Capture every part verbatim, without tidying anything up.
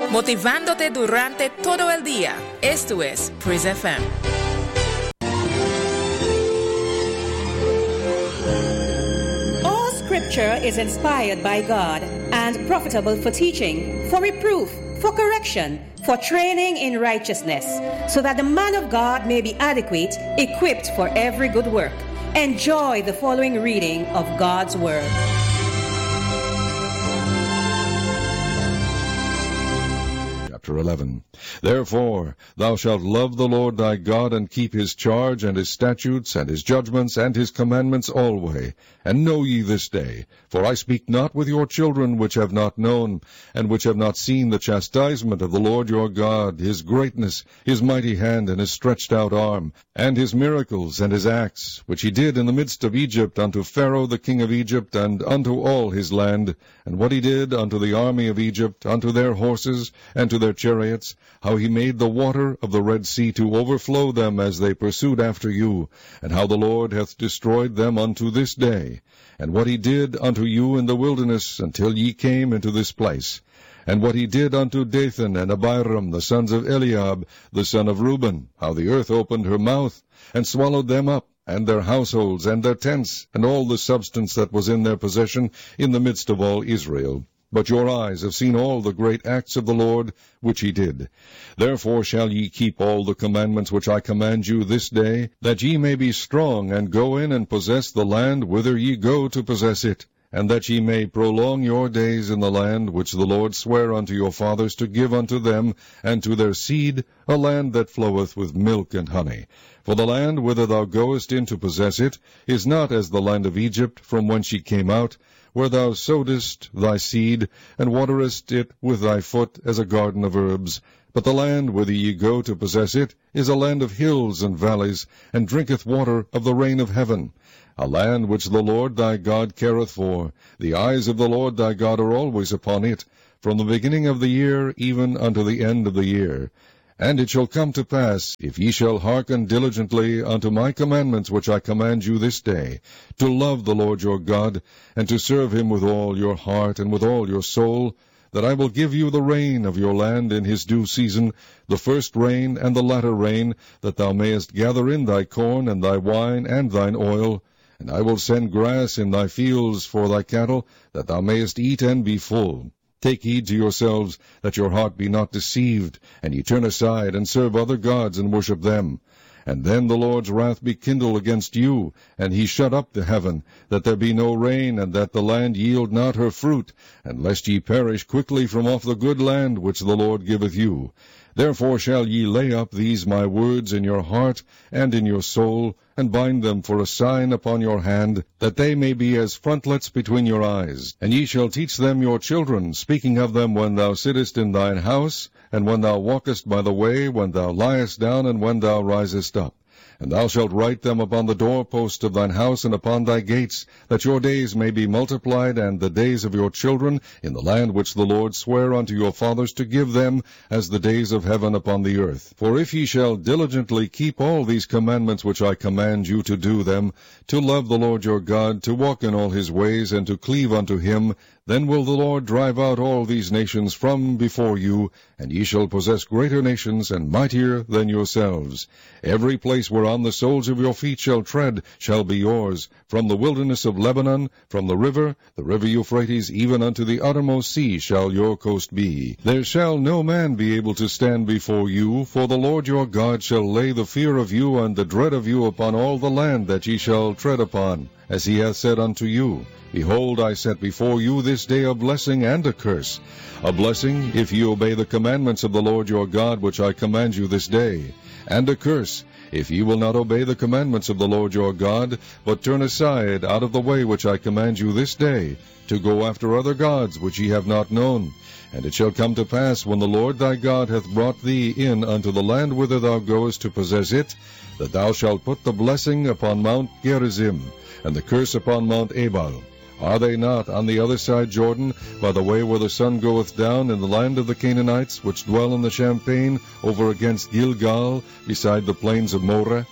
motivándote durante todo el día. Esto es Praise F M. All scripture is inspired by God and profitable for teaching, for reproof, for correction, for training in righteousness, so that the man of God may be adequate, equipped for every good work. Enjoy the following reading of God's Word. Chapter eleven. Therefore thou shalt love the Lord thy God, and keep his charge, and his statutes, and his judgments, and his commandments alway. And know ye this day, for I speak not with your children which have not known, and which have not seen the chastisement of the Lord your God, his greatness, his mighty hand, and his stretched out arm, and his miracles, and his acts, which he did in the midst of Egypt unto Pharaoh the king of Egypt, and unto all his land, and what he did unto the army of Egypt, unto their horses, and to their chariots, how he made the water of the Red Sea to overflow them as they pursued after you, and how the Lord hath destroyed them unto this day, and what he did unto you in the wilderness until ye came into this place, and what he did unto Dathan and Abiram, the sons of Eliab, the son of Reuben, how the earth opened her mouth, and swallowed them up, and their households, and their tents, and all the substance that was in their possession, in the midst of all Israel. But your eyes have seen all the great acts of the Lord, which he did. Therefore shall ye keep all the commandments which I command you this day, that ye may be strong, and go in and possess the land whither ye go to possess it, and that ye may prolong your days in the land which the Lord sware unto your fathers to give unto them and to their seed, a land that floweth with milk and honey. For the land whither thou goest in to possess it is not as the land of Egypt, from whence ye came out, where thou sowedest thy seed, and waterest it with thy foot as a garden of herbs. But the land whither ye go to possess it is a land of hills and valleys, and drinketh water of the rain of heaven, a land which the Lord thy God careth for. The eyes of the Lord thy God are always upon it, from the beginning of the year even unto the end of the year. And it shall come to pass, if ye shall hearken diligently unto my commandments which I command you this day, to love the Lord your God, and to serve him with all your heart and with all your soul, that I will give you the rain of your land in his due season, the first rain and the latter rain, that thou mayest gather in thy corn and thy wine and thine oil. And I will send grass in thy fields for thy cattle, that thou mayest eat and be full. Take heed to yourselves, that your heart be not deceived, and ye turn aside, and serve other gods, and worship them. And then the Lord's wrath be kindled against you, and he shut up the heaven, that there be no rain, and that the land yield not her fruit, and lest ye perish quickly from off the good land which the Lord giveth you. Therefore shall ye lay up these my words in your heart and in your soul, and bind them for a sign upon your hand, that they may be as frontlets between your eyes. And ye shall teach them your children, speaking of them when thou sittest in thine house, and when thou walkest by the way, when thou liest down, and when thou risest up. And thou shalt write them upon the doorpost of thine house and upon thy gates, that your days may be multiplied, and the days of your children, in the land which the Lord sware unto your fathers to give them, as the days of heaven upon the earth. For if ye shall diligently keep all these commandments which I command you to do them, to love the Lord your God, to walk in all his ways, and to cleave unto him, then will the Lord drive out all these nations from before you, and ye shall possess greater nations and mightier than yourselves. Every place whereon the soles of your feet shall tread shall be yours, from the wilderness of Lebanon, from the river, the river Euphrates, even unto the uttermost sea shall your coast be. There shall no man be able to stand before you, for the Lord your God shall lay the fear of you and the dread of you upon all the land that ye shall tread upon, as he hath said unto you. Behold, I set before you this day a blessing and a curse. A blessing, if ye obey the commandments of the Lord your God, which I command you this day. And a curse, if ye will not obey the commandments of the Lord your God, but turn aside out of the way which I command you this day, to go after other gods which ye have not known. And it shall come to pass, when the Lord thy God hath brought thee in unto the land whither thou goest to possess it, that thou shalt put the blessing upon Mount Gerizim, and the curse upon Mount Ebal. Are they not on the other side Jordan, by the way where the sun goeth down, in the land of the Canaanites, which dwell in the champaign, over against Gilgal, beside the plains of Moreh?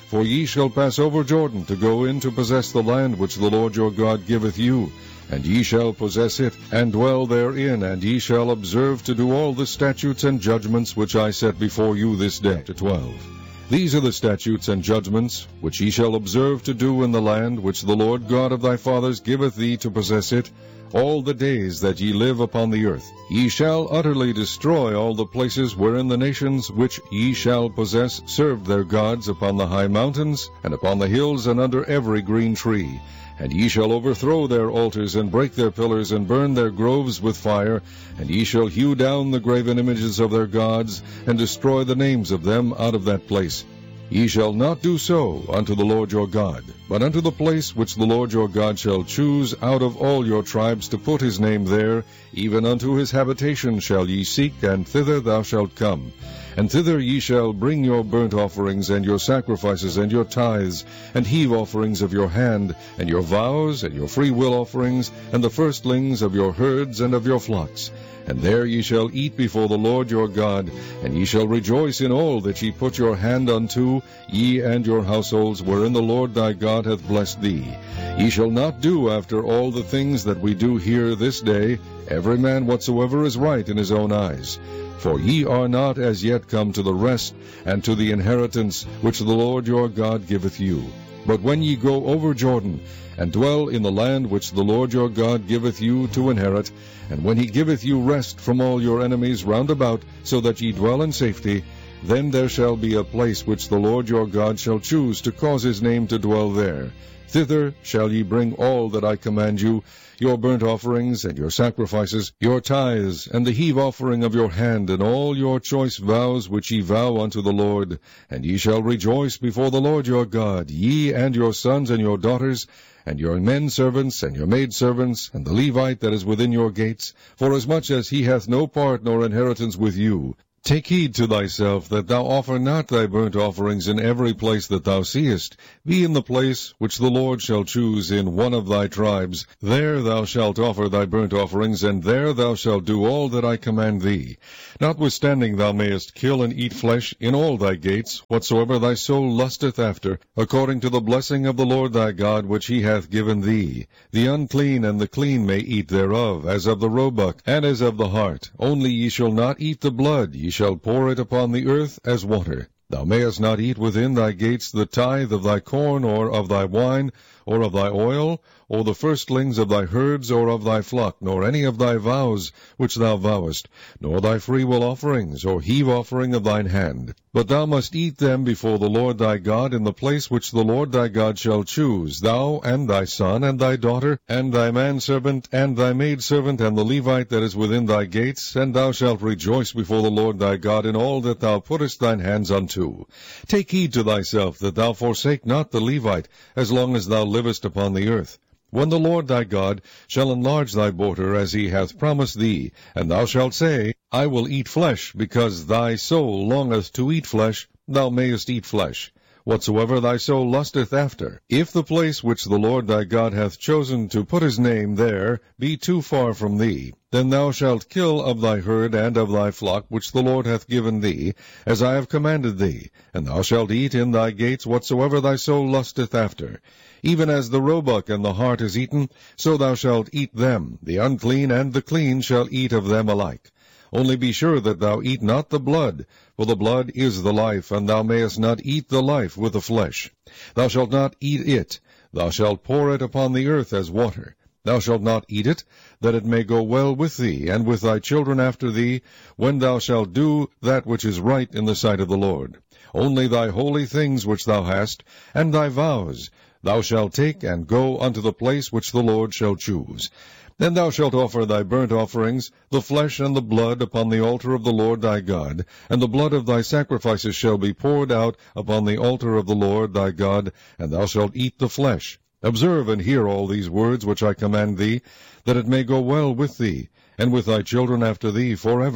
For ye shall pass over Jordan to go in to possess the land which the Lord your God giveth you. And ye shall possess it, and dwell therein, and ye shall observe to do all the statutes and judgments which I set before you this day. Chapter twelve. These are the statutes and judgments which ye shall observe to do in the land which the Lord God of thy fathers giveth thee to possess it, all the days that ye live upon the earth. Ye shall utterly destroy all the places wherein the nations which ye shall possess served their gods upon the high mountains, and upon the hills, and under every green tree. And ye shall overthrow their altars, and break their pillars, and burn their groves with fire. And ye shall hew down the graven images of their gods, and destroy the names of them out of that place. Ye shall not do so unto the Lord your God, but unto the place which the Lord your God shall choose out of all your tribes to put his name there, even unto his habitation shall ye seek, and thither thou shalt come. And thither ye shall bring your burnt offerings, and your sacrifices, and your tithes, and heave offerings of your hand, and your vows, and your freewill offerings, and the firstlings of your herds and of your flocks. And there ye shall eat before the Lord your God, and ye shall rejoice in all that ye put your hand unto, ye and your households, wherein the Lord thy God hath blessed thee. Ye shall not do after all the things that we do here this day, every man whatsoever is right in his own eyes. For ye are not as yet come to the rest, and to the inheritance which the Lord your God giveth you. But when ye go over Jordan, and dwell in the land which the Lord your God giveth you to inherit, and when he giveth you rest from all your enemies round about, so that ye dwell in safety, then there shall be a place which the Lord your God shall choose to cause his name to dwell there. Thither shall ye bring all that I command you, your burnt offerings, and your sacrifices, your tithes, and the heave offering of your hand, and all your choice vows which ye vow unto the Lord. And ye shall rejoice before the Lord your God, ye and your sons and your daughters, and your men servants, and your maid servants, and the Levite that is within your gates, forasmuch as he hath no part nor inheritance with you. Take heed to thyself that thou offer not thy burnt offerings in every place that thou seest. Be in the place which the Lord shall choose in one of thy tribes. There thou shalt offer thy burnt offerings, and there thou shalt do all that I command thee. Notwithstanding thou mayest kill and eat flesh in all thy gates, whatsoever thy soul lusteth after, according to the blessing of the Lord thy God which he hath given thee. The unclean and the clean may eat thereof, as of the roebuck, and as of the hart. Only ye shall not eat the blood, ye shall pour it upon the earth as water. Thou mayest not eat within thy gates the tithe of thy corn, or of thy wine, or of thy oil, or the firstlings of thy herds, or of thy flock, nor any of thy vows which thou vowest, nor thy freewill offerings, or heave offering of thine hand. But thou must eat them before the Lord thy God in the place which the Lord thy God shall choose, thou and thy son, and thy daughter, and thy manservant, and thy maidservant, and the Levite that is within thy gates, and thou shalt rejoice before the Lord thy God in all that thou puttest thine hands unto. Take heed to thyself that thou forsake not the Levite, as long as thou livest upon the earth. When the Lord thy God shall enlarge thy border as he hath promised thee, and thou shalt say, I will eat flesh, because thy soul longeth to eat flesh, thou mayest eat flesh, whatsoever thy soul lusteth after. If the place which the Lord thy God hath chosen to put his name there be too far from thee, then thou shalt kill of thy herd and of thy flock which the Lord hath given thee, as I have commanded thee, and thou shalt eat in thy gates whatsoever thy soul lusteth after. Even as the roebuck and the hart is eaten, so thou shalt eat them. The unclean and the clean shall eat of them alike. Only be sure that thou eat not the blood, for the blood is the life, and thou mayest not eat the life with the flesh. Thou shalt not eat it. Thou shalt pour it upon the earth as water. Thou shalt not eat it, that it may go well with thee, and with thy children after thee, when thou shalt do that which is right in the sight of the Lord. Only thy holy things which thou hast, and thy vows, thou shalt take and go unto the place which the Lord shall choose. Then thou shalt offer thy burnt offerings, the flesh and the blood, upon the altar of the Lord thy God, and the blood of thy sacrifices shall be poured out upon the altar of the Lord thy God, and thou shalt eat the flesh. Observe and hear all these words which I command thee, that it may go well with thee, and with thy children after thee forever,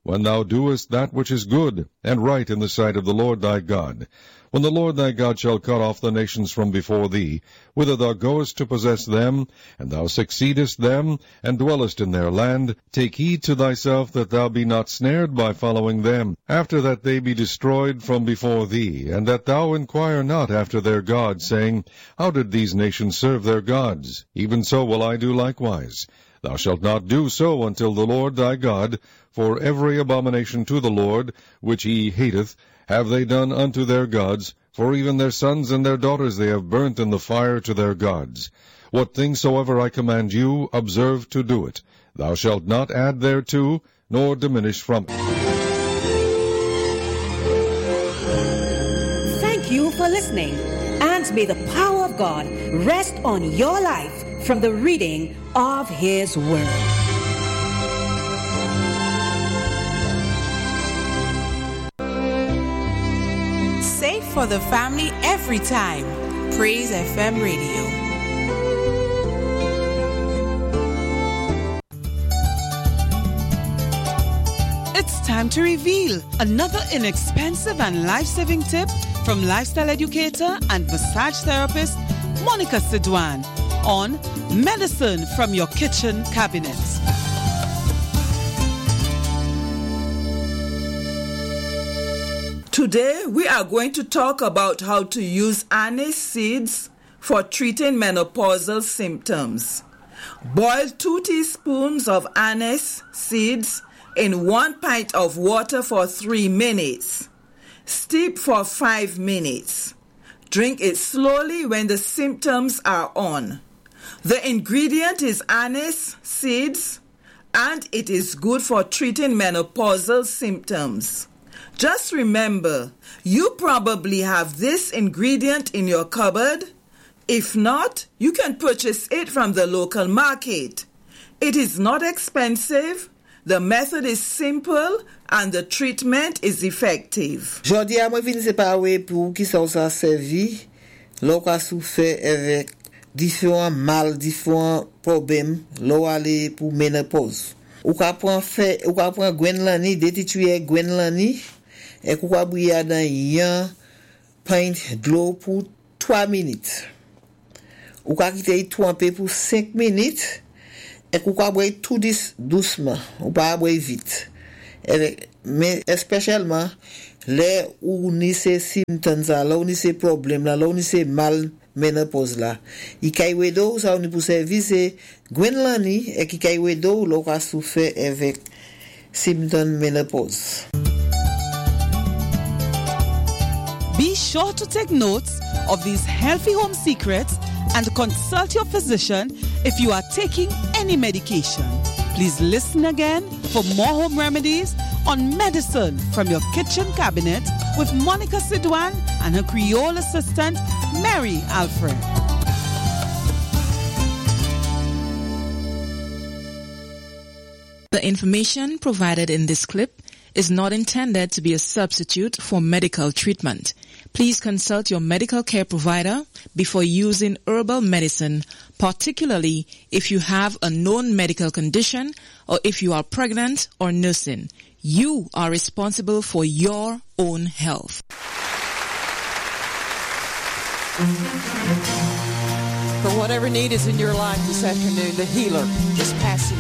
when thou doest that which is good and right in the sight of the Lord thy God. When the Lord thy God shall cut off the nations from before thee, whither thou goest to possess them, and thou succeedest them, and dwellest in their land, take heed to thyself that thou be not snared by following them, after that they be destroyed from before thee, and that thou inquire not after their gods, saying, How did these nations serve their gods? Even so will I do likewise. Thou shalt not do so until the Lord thy God, for every abomination to the Lord, which he hateth, have they done unto their gods, for even their sons and their daughters they have burnt in the fire to their gods. What things soever I command you, observe to do it. Thou shalt not add thereto, nor diminish from it. Thank you for listening, and may the power of God rest on your life from the reading of His Word. Safe for the family every time. Praise F M Radio. It's time to reveal another inexpensive and life-saving tip from lifestyle educator and massage therapist Monica Sidwan on Medicine from Your Kitchen Cabinet. Today, we are going to talk about how to use anise seeds for treating menopausal symptoms. Boil two teaspoons of anise seeds in one pint of water for three minutes. Steep for five minutes. Drink it slowly when the symptoms are on. The ingredient is anise seeds, and it is good for treating menopausal symptoms. Just remember, you probably have this ingredient in your cupboard. If not, you can purchase it from the local market. It is not expensive, the method is simple, and the treatment is effective. Jodi a mwen vin separe pou ki sa ou sa servi, lò ka souffre avec différents mal, différents problèmes, lò ale pou menopause. Ou ka pran fe, ou ka pran gwen lani, detituye gwen lani, et qu'on va bouillir dans un pint de l'eau pour trois minutes. Ou qu'on quitter tremper pour cinq minutes et qu'on va boire tout doucement, ou pas boire vite. Mais spécialement les où ni ces symptômes là, là où ni ces problèmes là, là où ni ces mal ménopause là. Il caille d'eau ça on pour servir c'est Gwenlani et qui caille d'eau là qu'on souffre avec symptômes ménopause. Be sure to take notes of these healthy home secrets and consult your physician if you are taking any medication. Please listen again for more home remedies on Medicine from Your Kitchen Cabinet with Monica Sidwan and her Creole assistant, Mary Alfred. The information provided in this clip is not intended to be a substitute for medical treatment. Please consult your medical care provider before using herbal medicine, particularly if you have a known medical condition or if you are pregnant or nursing. You are responsible for your own health. For whatever need is in your life this afternoon, the healer is passing